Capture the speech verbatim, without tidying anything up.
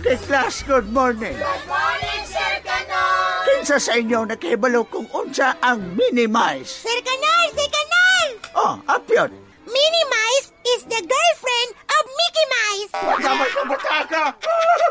Okay, class, good morning. Good morning, Sir Kanor! Kinsa sa inyo nakihibalo kung unsa ang Minimize? Sir Kanor! Sir Kanor! Oh, apyot. Minnie Mice is the girlfriend of Mickey Mice! Magkamay ka bata ka!